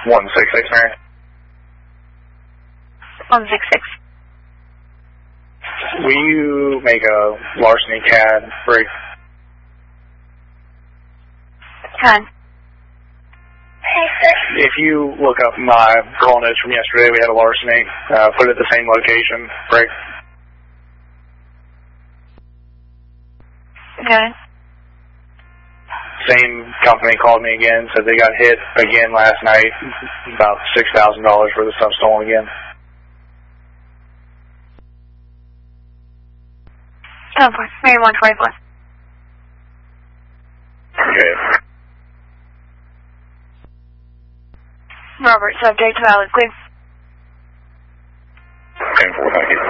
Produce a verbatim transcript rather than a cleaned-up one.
one six six, Mary. one six six. Will you make a larceny C A D break? Ten. If you look up my call notes from yesterday, we had a larceny. Uh, put it at the same location. Break. Okay. Same company called me again, said they got hit again last night. About six thousand dollars worth of stuff stolen again. ten four. Mary one twenty-four. Okay. Robert, subject valid, clear. ten four, thank you.